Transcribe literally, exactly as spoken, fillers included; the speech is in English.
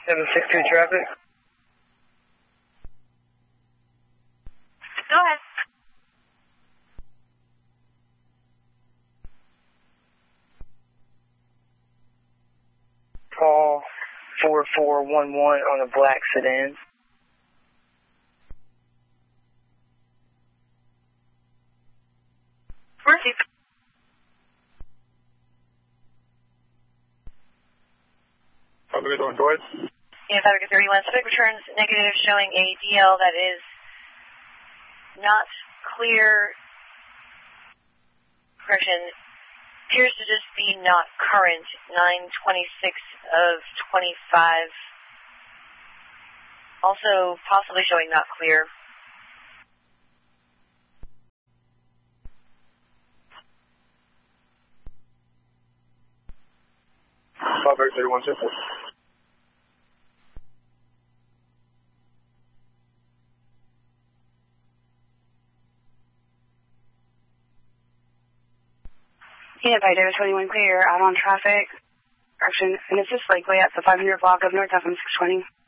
seven six two traffic. Go ahead. Call four four one one on a black sedan. Receive. How's it going, Dwight? Yeah, Fabric thirty-one. Subic returns negative showing a D L that is not clear. Correction. Appears to just be not current. nine twenty-six of twenty-five. Also possibly showing not clear. Fabric thirty-one simple. Yeah, by Davis twenty-one clear, out on traffic. Correction, and it's just like way at the five hundred block of North F M six twenty.